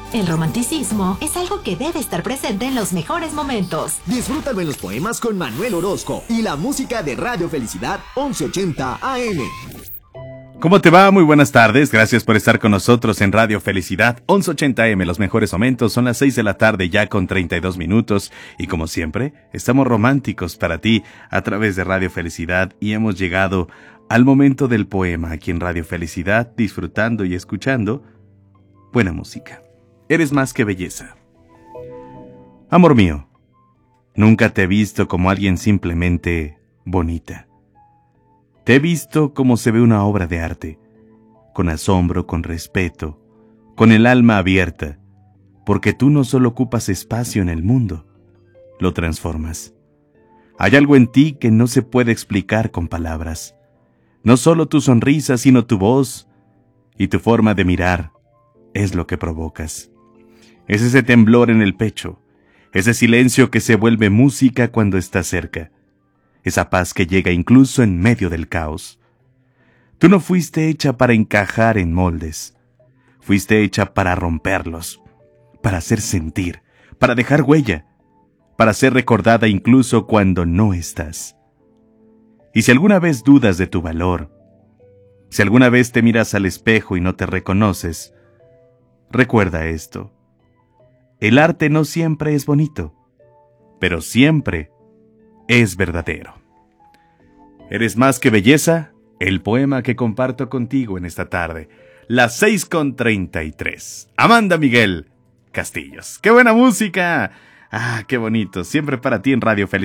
El romanticismo es algo que debe estar presente en los mejores momentos. Disfrútalo en los poemas con Manuel Orozco y la música de Radio Felicidad 1180 AM. ¿Cómo te va? Muy buenas tardes. Gracias por estar con nosotros en Radio Felicidad 1180 AM. Los mejores momentos son las 6 de la tarde ya con 32 minutos. Y como siempre, estamos románticos para ti a través de Radio Felicidad y hemos llegado al momento del poema aquí en Radio Felicidad, disfrutando y escuchando buena música. Eres más que belleza. Amor mío, nunca te he visto como alguien simplemente bonita. Te he visto como se ve una obra de arte, con asombro, con respeto, con el alma abierta, porque tú no solo ocupas espacio en el mundo, lo transformas. Hay algo en ti que no se puede explicar con palabras. No solo tu sonrisa, sino tu voz y tu forma de mirar es lo que provocas. Es ese temblor en el pecho, ese silencio que se vuelve música cuando estás cerca. Esa paz que llega incluso en medio del caos. Tú no fuiste hecha para encajar en moldes. Fuiste hecha para romperlos, para hacer sentir, para dejar huella, para ser recordada incluso cuando no estás. Y si alguna vez dudas de tu valor, si alguna vez te miras al espejo y no te reconoces, recuerda esto. El arte no siempre es bonito, pero siempre es verdadero. Eres más que belleza, el poema que comparto contigo en esta tarde, las 6:33. Amanda Miguel Castillos. ¡Qué buena música! ¡Ah, qué bonito! Siempre para ti en Radio Felicidad.